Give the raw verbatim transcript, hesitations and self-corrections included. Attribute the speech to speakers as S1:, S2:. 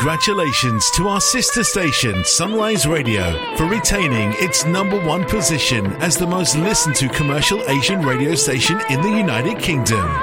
S1: congratulations to our sister station, Sunrise Radio, for retaining its number one position as the most listened to commercial Asian radio station in the United Kingdom.